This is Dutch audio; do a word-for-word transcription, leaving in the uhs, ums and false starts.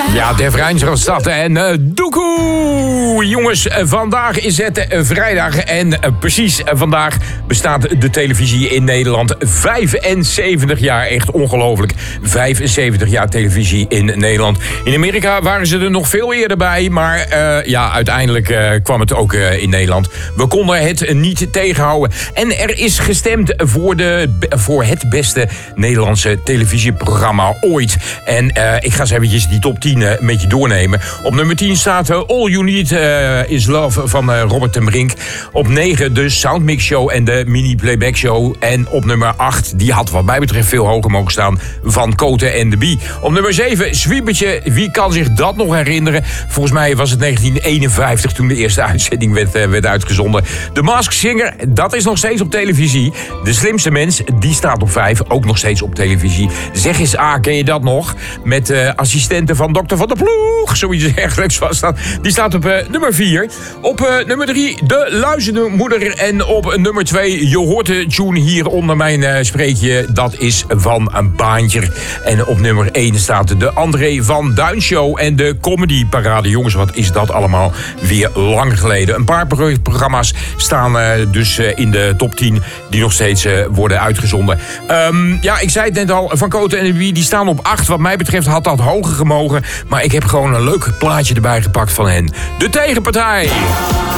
Ja, Def Rijnsrandstad en uh, Doekoe. Jongens, uh, vandaag is het uh, vrijdag en uh, precies uh, vandaag bestaat de televisie in Nederland vijfenzeventig jaar. Echt ongelooflijk. vijfenzeventig jaar televisie in Nederland. In Amerika waren ze er nog veel eerder bij, maar uh, ja, uiteindelijk uh, kwam het ook uh, in Nederland. We konden het niet tegenhouden. En er is gestemd voor, de, voor het beste Nederlandse televisieprogramma ooit. En uh, ik ga eens eventjes die top tien uh, met je doornemen. Op nummer tien staat uh, All You Need uh, Is Love van uh, Robert ten Brink. Op negen de Soundmix Show en de Mini Playback Show. En op nummer acht, die had wat mij betreft veel hoger mogen staan, van Cote en de Bie. Op nummer zeven, Zwiebertje. Wie kan zich dat nog herinneren? Volgens mij was het negentien eenenvijftig toen de eerste uitzending werd, uh, werd uitgezonden. De Masked Singer, dat is nog steeds op televisie. De Slimste Mens, die staat op vijf, ook nog steeds op televisie. Zeg eens, A, ken je dat nog? Met uh, assistenten van dokter Van der Ploeg, zoiets dergelijks was dat. Die staat op uh, nummer vier. Op uh, nummer drie, De Luizende Moeder. En op nummer twee, je hoort de tune hier onder mijn uh, spreekje. Dat is van een Baantje. En op nummer één staat de André van Duin Show en de Comedy Parade. Jongens, wat is dat allemaal weer lang geleden. Een paar pro- programma's staan uh, dus uh, in de top tien die nog steeds uh, worden uitgezonden. Um, ja, ik zei het net al, Van Cote en de Bie, die staan op acht. Wat mij betreft had dat hoger gemogen. Maar ik heb gewoon een leuk plaatje erbij gepakt van hen. De Tegenpartij.